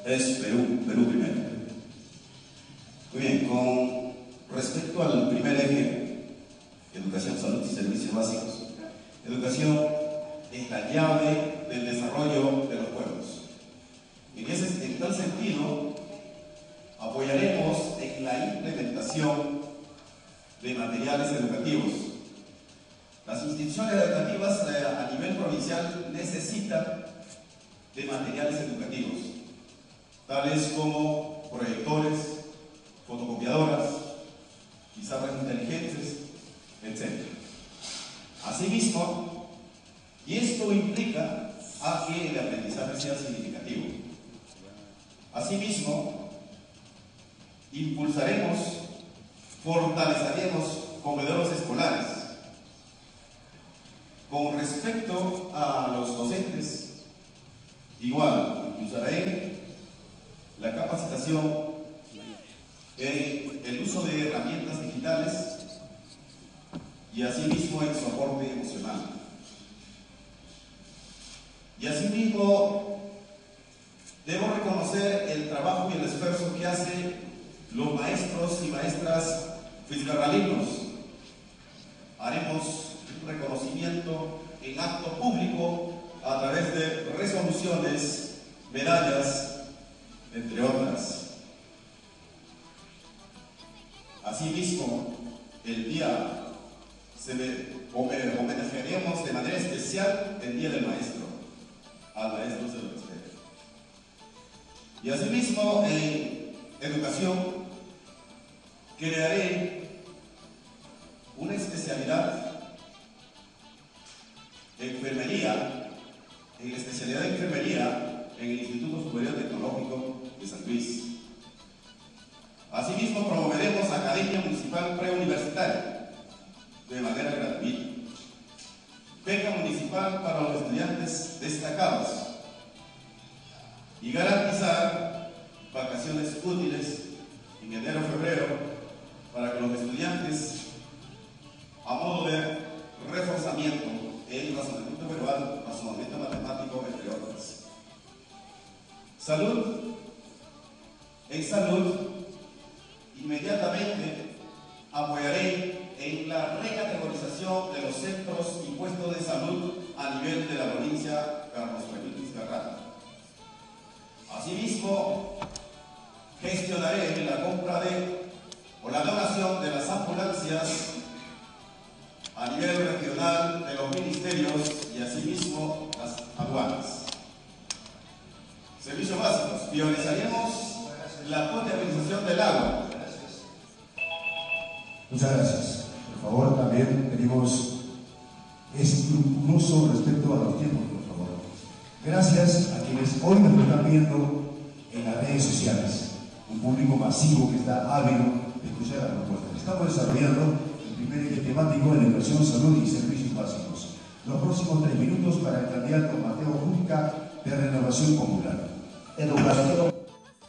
es Perú primero. Muy bien, con respecto al primer eje, educación, salud y servicios básicos, educación es la llave del desarrollo de los pueblos. En tal sentido, apoyaremos en la implementación de materiales educativos. Las instituciones educativas a nivel provincial necesitan de materiales educativos, tales como proyectores, fotocopiadoras, pizarras inteligentes, etc. Asimismo, y esto implica a que el aprendizaje sea significativo. Asimismo, impulsaremos, fortaleceremos comedores escolares. Con respecto a los docentes, igual, impulsaré la capacitación en el uso de herramientas digitales y asimismo el soporte emocional. Y asimismo, debo reconocer el trabajo y el esfuerzo que hacen los maestros y maestras fiscalinos. Haremos un reconocimiento en acto público a través de resoluciones, medallas, entre otras. Asimismo, el día homenajearemos de manera especial el Día del Maestro, al maestro se lo respeta. Y asimismo, en educación, crearé una especialidad de enfermería, en la especialidad de enfermería en el Instituto Superior Tecnológico de San Luis. Asimismo, promoveremos Academia Municipal Preuniversitaria de manera gratuita, beca municipal para los estudiantes destacados y garantizar vacaciones útiles en enero-febrero para que los estudiantes, a modo de reforzamiento en razonamiento verbal, razonamiento matemático, entre otras. Salud. En salud, inmediatamente apoyaré en la recategorización de los centros y puestos de salud a nivel de la provincia Carlos Felipe Carrara. Asimismo, gestionaré la compra o la donación de las ambulancias a nivel regional de los ministerios y asimismo las aduanas. Servicios básicos. Priorizaremos la potabilización del agua. Muchas gracias. Por favor, también pedimos escrupuloso respecto a los tiempos, por favor. Gracias a quienes hoy nos están viendo en las redes sociales. Un público masivo que está ávido de escuchar las propuestas. Estamos desarrollando el primer eje temático en educación, salud y servicios básicos. Los próximos 3 minutos para el candidato Mateo Júnica de Renovación Popular. Educación.